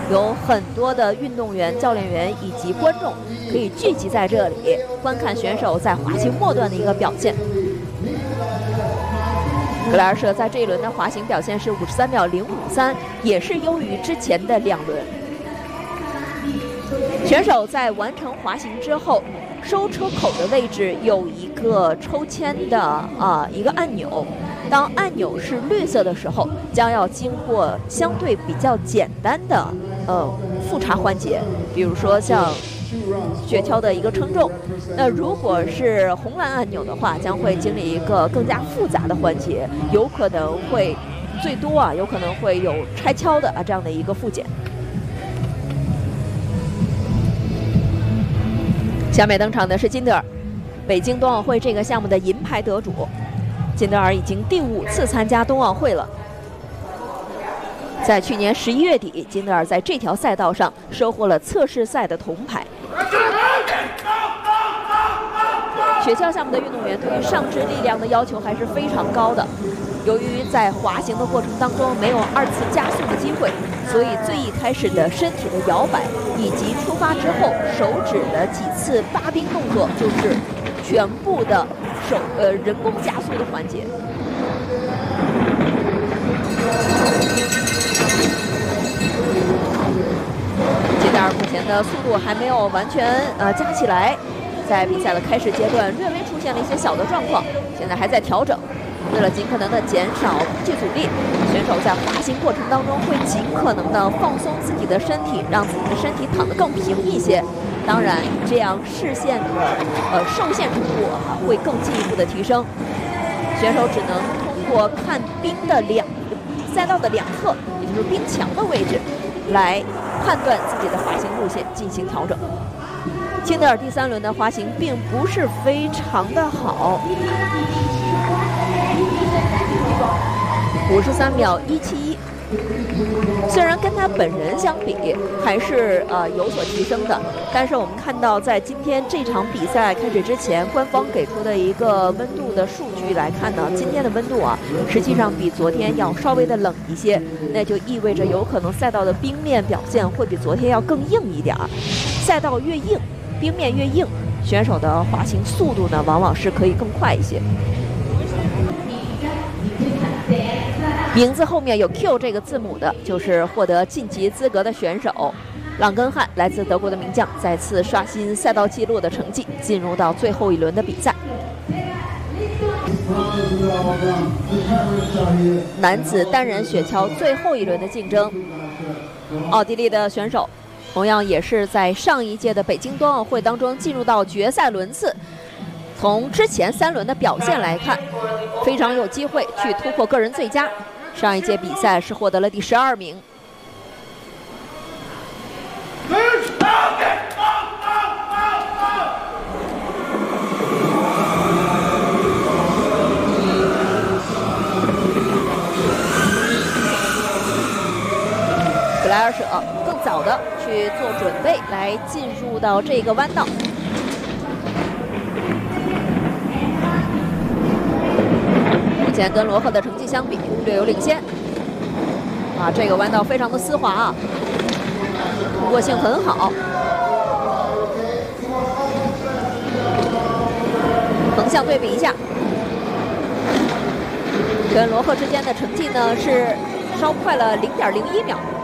有很多的运动员、教练员以及观众可以聚集在这里观看选手在滑行末段的一个表现。格莱尔舍在这一轮的滑行表现是53秒053，也是优于之前的2轮。选手在完成滑行之后，收车口的位置有一个抽签的一个按钮。当按钮是绿色的时候，将要经过相对比较简单的复查环节，比如说像雪橇的一个称重。那如果是红蓝按钮的话，将会经历一个更加复杂的环节，有可能会最多有可能会有拆锹的这样的一个复检。下面登场的是金德尔，北京冬奥会这个项目的银牌得主。金德尔已经第5次参加冬奥会了。在去年11月底，金德尔在这条赛道上收获了测试赛的铜牌。雪橇项目的运动员对于上肢力量的要求还是非常高的。由于在滑行的过程当中没有2次加速的机会，所以最一开始的身体的摇摆，以及出发之后手指的几次扒冰动作，就是全部的人工加速的环节。金德尔目前的速度还没有完全加起来，在比赛的开始阶段略微出现了一些小的状况，现在还在调整。为了尽可能的减少空气阻力，选手在滑行过程当中会尽可能的放松自己的身体，让自己的身体躺得更平一些。当然，这样视线的受限程度会更进一步的提升。选手只能通过看冰的赛道的2侧，也就是冰墙的位置，来判断自己的滑行路线进行调整。金德尔第3轮的滑行并不是非常的好，53秒171。虽然跟他本人相比还是有所提升的，但是我们看到在今天这场比赛开始之前，官方给出的一个温度的数据来看呢，今天的温度实际上比昨天要稍微的冷一些，那就意味着有可能赛道的冰面表现会比昨天要更硬一点。赛道越硬，冰面越硬，选手的滑行速度呢往往是可以更快一些。名字后面有 Q 这个字母的，就是获得晋级资格的选手。朗根汉来自德国的名将，再次刷新赛道纪录的成绩，进入到最后一轮的比赛。男子单人雪橇最后一轮的竞争，奥地利的选手同样也是在上一届的北京冬奥会当中进入到决赛轮次。从之前3轮的表现来看，非常有机会去突破个人最佳。上一届比赛是获得了第12名。格莱尔舍更早的去做准备，来进入到这个弯道。目前跟罗赫的成绩相比略有领先。这个弯道非常的丝滑通过性很好。横向对比一下，跟罗赫之间的成绩呢是稍快了0.01秒。